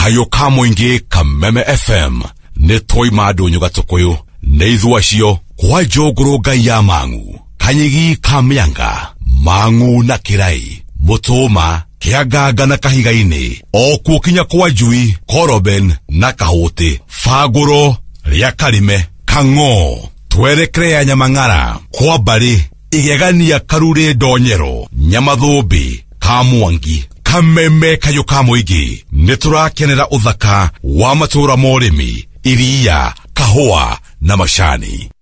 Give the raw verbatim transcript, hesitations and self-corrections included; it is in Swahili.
kayo ka muingi Kameme F M ne toi madonyo gatokoyo ne ithuacio kwa jogoro ngai ya mangu kanyigi kamyanga mangu na kirai mutuma kiagaga na kahigaini okuo kinya kwa jui koroben na kahote faguro ria karime kango twerekere ya nyamangara kwa bari igegania karure donyero nyamathubi kamwangi Kameme kayo ka muingi niturakenera uthaka wa matura morimi iria kahua na mashani.